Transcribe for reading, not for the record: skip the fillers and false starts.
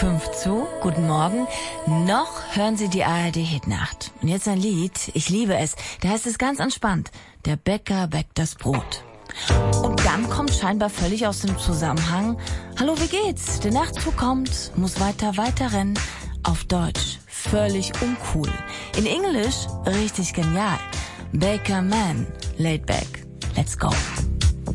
5 zu, guten Morgen. Noch hören Sie die ARD-Hitnacht. Und jetzt ein Lied, ich liebe es. Da heißt es ganz entspannt: Der Bäcker bäckt das Brot. Und dann kommt scheinbar völlig aus dem Zusammenhang: Hallo, wie geht's? Der Nachtzug kommt, muss weiter rennen. Auf Deutsch völlig uncool. In Englisch richtig genial. Baker Man, laid back, let's go.